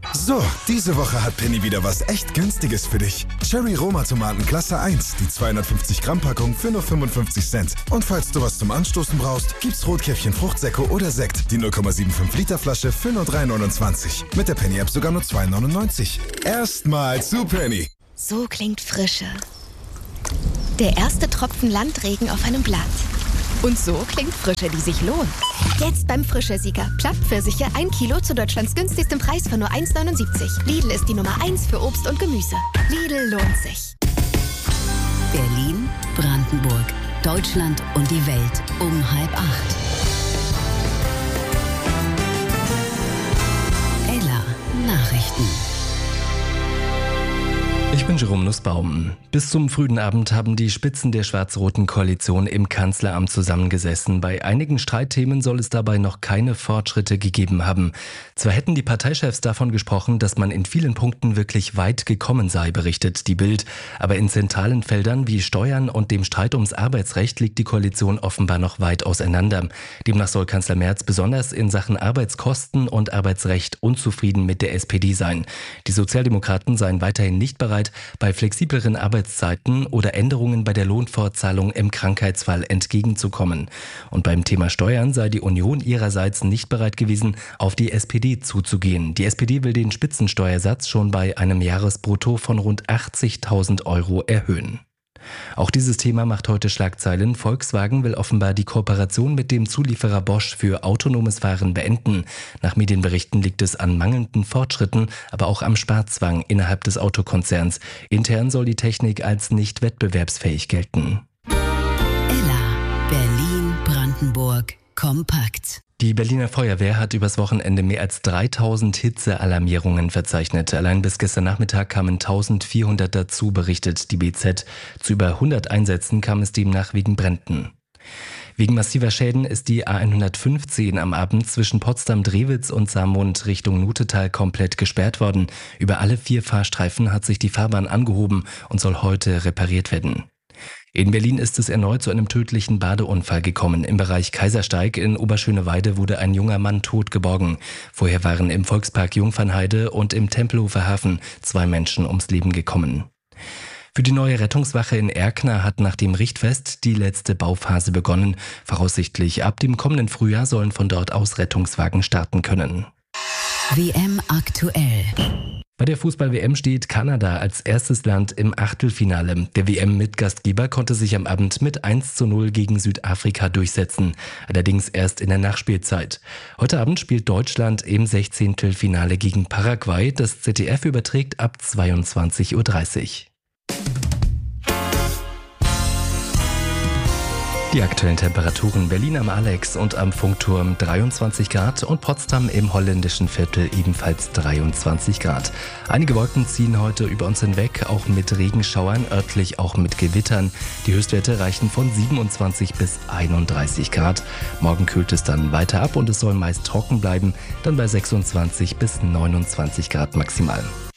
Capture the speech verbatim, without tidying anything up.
So, diese Woche hat Penny wieder was echt Günstiges für dich. Cherry Roma Tomaten Klasse eins, die zweihundertfünfzig Gramm Packung für nur fünfundfünfzig Cent. Und falls du was zum Anstoßen brauchst, gibt's Rotkäppchen Fruchtsäcke oder Sekt, die null Komma fünfundsiebzig Liter Flasche für nur drei neunundzwanzig. Mit der Penny App sogar nur zwei neunundneunzig. Erstmal zu Penny. So klingt Frische. Der erste Tropfen Landregen auf einem Blatt. Und so klingt Frische, die sich lohnt. Jetzt beim Frische-Sieger. Plattpfirsiche ein Kilo zu Deutschlands günstigstem Preis von nur eins neunundsiebzig. Lidl ist die Nummer eins für Obst und Gemüse. Lidl lohnt sich. Berlin, Brandenburg, Deutschland und die Welt um halb acht. Ella Nachrichten. Ich bin Jerome Nussbaum. Bis zum frühen Abend haben die Spitzen der schwarz-roten Koalition im Kanzleramt zusammengesessen. Bei einigen Streitthemen soll es dabei noch keine Fortschritte gegeben haben. Zwar hätten die Parteichefs davon gesprochen, dass man in vielen Punkten wirklich weit gekommen sei, berichtet die Bild. Aber in zentralen Feldern wie Steuern und dem Streit ums Arbeitsrecht liegt die Koalition offenbar noch weit auseinander. Demnach soll Kanzler Merz besonders in Sachen Arbeitskosten und Arbeitsrecht unzufrieden mit der S P D sein. Die Sozialdemokraten seien weiterhin nicht bereit, bei flexibleren Arbeitszeiten oder Änderungen bei der Lohnfortzahlung im Krankheitsfall entgegenzukommen. Und beim Thema Steuern sei die Union ihrerseits nicht bereit gewesen, auf die S P D zuzugehen. Die S P D will den Spitzensteuersatz schon bei einem Jahresbrutto von rund achtzigtausend Euro erhöhen. Auch dieses Thema macht heute Schlagzeilen. Volkswagen will offenbar die Kooperation mit dem Zulieferer Bosch für autonomes Fahren beenden. Nach Medienberichten liegt es an mangelnden Fortschritten, aber auch am Sparzwang innerhalb des Autokonzerns. Intern soll die Technik als nicht wettbewerbsfähig gelten. Ella, Berlin, Brandenburg, kompakt. Die Berliner Feuerwehr hat übers Wochenende mehr als dreitausend Hitzealarmierungen verzeichnet. Allein bis gestern Nachmittag kamen eintausendvierhundert dazu, berichtet die B Z. Zu über hundert Einsätzen kam es demnach wegen Bränden. Wegen massiver Schäden ist die A hundertfünfzehn am Abend zwischen Potsdam-Drewitz und Saarmund Richtung Nutetal komplett gesperrt worden. Über alle vier Fahrstreifen hat sich die Fahrbahn angehoben und soll heute repariert werden. In Berlin ist es erneut zu einem tödlichen Badeunfall gekommen. Im Bereich Kaisersteig in Oberschöneweide wurde ein junger Mann tot geborgen. Vorher waren im Volkspark Jungfernheide und im Tempelhofer Hafen zwei Menschen ums Leben gekommen. Für die neue Rettungswache in Erkner hat nach dem Richtfest die letzte Bauphase begonnen. Voraussichtlich ab dem kommenden Frühjahr sollen von dort aus Rettungswagen starten können. W M aktuell. Bei der Fußball-W M steht Kanada als erstes Land im Achtelfinale. Der W M-Mitgastgeber konnte sich am Abend mit eins zu null gegen Südafrika durchsetzen. Allerdings erst in der Nachspielzeit. Heute Abend spielt Deutschland im Sechzehntelfinale gegen Paraguay. Das Z D F überträgt ab zweiundzwanzig Uhr dreißig. Die aktuellen Temperaturen: Berlin am Alex und am Funkturm dreiundzwanzig Grad und Potsdam im holländischen Viertel ebenfalls dreiundzwanzig Grad. Einige Wolken ziehen heute über uns hinweg, auch mit Regenschauern, örtlich auch mit Gewittern. Die Höchstwerte reichen von siebenundzwanzig bis einunddreißig Grad. Morgen kühlt es dann weiter ab und es soll meist trocken bleiben, dann bei sechsundzwanzig bis neunundzwanzig Grad maximal.